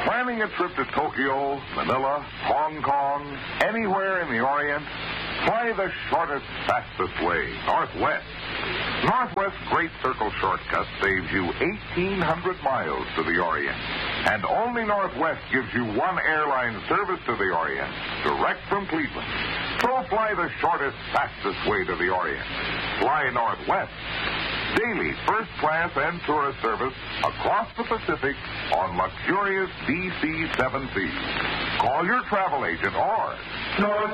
Planning a trip to Tokyo, Manila, Hong Kong, anywhere in the Orient? Fly the shortest, fastest way, Northwest. Northwest's Great Circle Shortcut saves you 1,800 miles to the Orient. And only Northwest gives you one airline service to the Orient, direct from Cleveland. So fly the shortest, fastest way to the Orient. Fly Northwest. Daily first class and tourist service across the Pacific on luxurious DC-7 seats. Call your travel agent or...